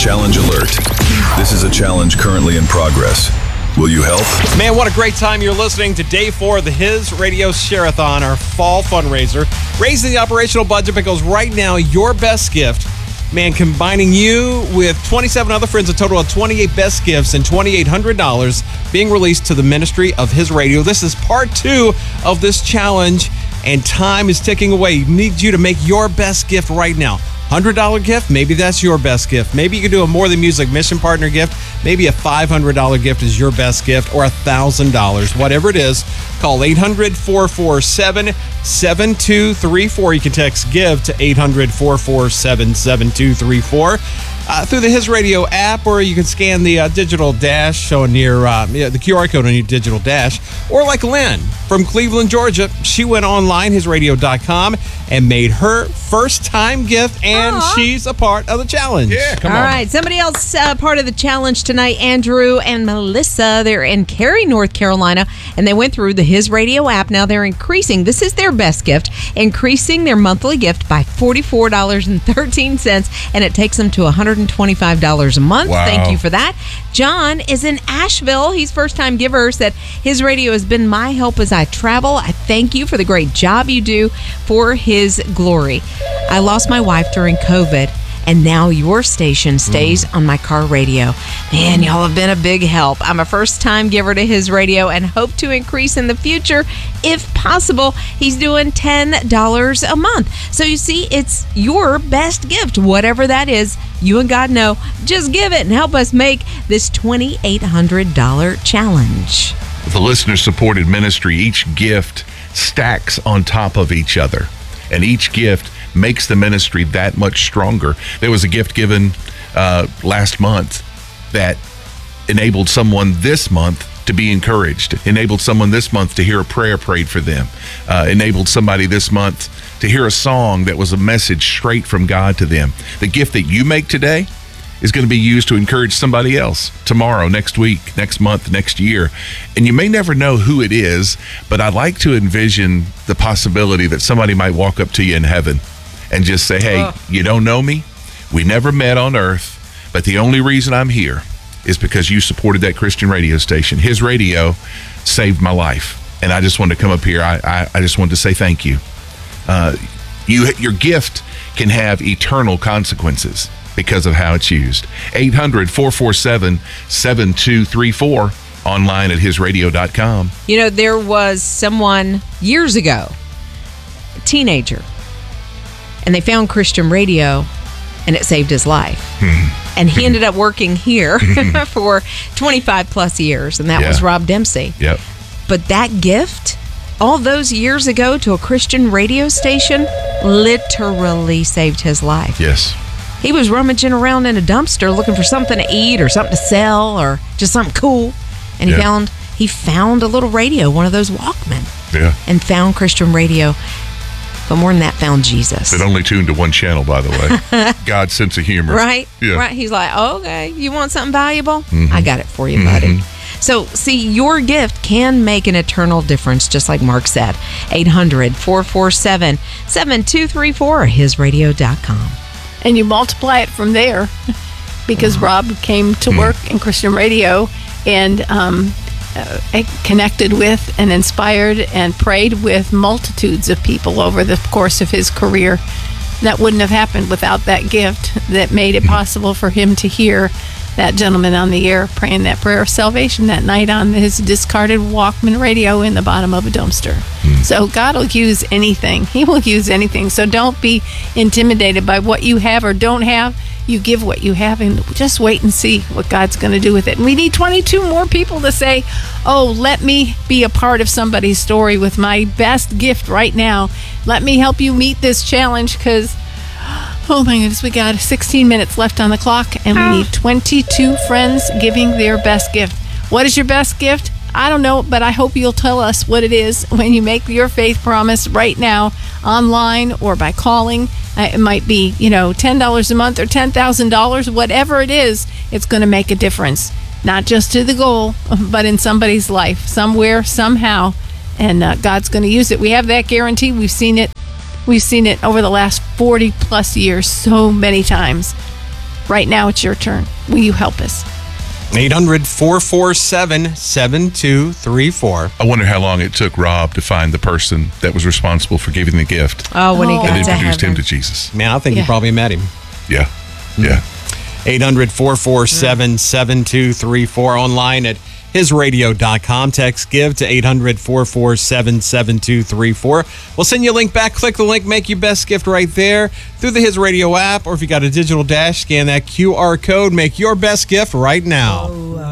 Challenge alert. This is a challenge currently in progress. Will you help? Man, what a great time. You're listening to Day 4 of the His Radio Share-a-thon, our fall fundraiser. Raising the operational budget because right now, your best gift, man, combining you with 27 other friends, a total of 28 best gifts and $2,800 being released to the ministry of His Radio. This is part 2 of this challenge, and time is ticking away. We need you to make your best gift right now. $100 gift, maybe that's your best gift. Maybe you can do a More Than Music mission partner gift. Maybe a $500 gift is your best gift, or $1,000. Whatever it is, call 800-447-7234. You can text GIVE to 800-447-7234. Through the His Radio app, or you can scan the digital dash showing your the QR code on your digital dash. Or like Lynn from Cleveland, Georgia, she went online, hisradio.com, and made her first-time gift, and she's a part of the challenge. Yeah, come on. All right, somebody else part of the challenge tonight, Andrew and Melissa. They're in Cary, North Carolina, and they went through the His Radio app. Now they're increasing, this is their best gift, increasing their monthly gift by $44.13, and it takes them to $125 a month. Wow. Thank you for that. John is in Asheville. He's first-time giver, said, His Radio has been my help as I travel. I thank you for the great job you do for His glory. I lost my wife during COVID, and now your station stays on my car radio. Man, y'all have been a big help. I'm a first-time giver to His Radio and hope to increase in the future if possible. He's doing $10 a month. So you see, it's your best gift, whatever that is. You and God know. Just give it and help us make this $2,800 challenge. The listener-supported ministry, each gift stacks on top of each other, and each gift makes the ministry that much stronger. There was a gift given last month that enabled someone this month to be encouraged, enabled someone this month to hear a prayer prayed for them, enabled somebody this month to hear a song that was a message straight from God to them. The gift that you make today is going to be used to encourage somebody else tomorrow, next week, next month, next year. And you may never know who it is, but I like to envision the possibility that somebody might walk up to you in heaven and just say, hey, you don't know me? We never met on earth, but the only reason I'm here is because you supported that Christian radio station. His Radio saved my life. And I just wanted to come up here. I just wanted to say thank you. Your gift can have eternal consequences because of how it's used. 800-447-7234, online at hisradio.com. You know, there was someone years ago, a teenager, and they found Christian radio, and it saved his life. And he ended up working here for 25 plus years, and that was Rob Dempsey. Yep. But that gift, all those years ago to a Christian radio station, literally saved his life. Yes. He was rummaging around in a dumpster looking for something to eat or something to sell or just something cool. And he found a little radio, one of those Walkman. Yeah. And found Christian radio. But more than that, found Jesus. It only tuned to one channel, by the way. God's sense of humor. Right? Yeah. Right. He's like, okay, you want something valuable? I got it for you, buddy. So, see, your gift can make an eternal difference, just like Mark said. 800-447-7234 or hisradio.com. And you multiply it from there, because Rob came to work in Christian radio and connected with and inspired and prayed with multitudes of people over the course of his career. That wouldn't have happened without that gift that made it possible for him to hear that gentleman on the air praying that prayer of salvation that night on his discarded Walkman radio in the bottom of a dumpster. So God will use anything. He will use anything. So don't be intimidated by what you have or don't have. You give what you have and just wait and see what God's going to do with it. And we need 22 more people to say, oh, let me be a part of somebody's story with my best gift right now. Let me help you meet this challenge, because oh my goodness, we got 16 minutes left on the clock, and we need 22 friends giving their best gift. What is your best gift? I don't know, but I hope you'll tell us what it is when you make your faith promise right now, online or by calling. It might be, $10 a month or $10,000, whatever it is, it's going to make a difference. Not just to the goal, but in somebody's life, somewhere, somehow, and God's going to use it. We have that guarantee. We've seen it over the last 40 plus years so many times. Right now, it's your turn. Will you help us? 800-447-7234. I wonder how long it took Rob to find the person that was responsible for giving the gift Oh, when he Oh. got and to introduced him heaven. to Jesus. Man, I think you Yeah. probably met him. Yeah. Yeah. 800-447-7234. Online at hisradio.com. Text give to 800-447-7234. We'll send you a link back. Click the link, make your best gift right there through the His Radio app, or if you got a digital dash, scan that QR code, make your best gift right now.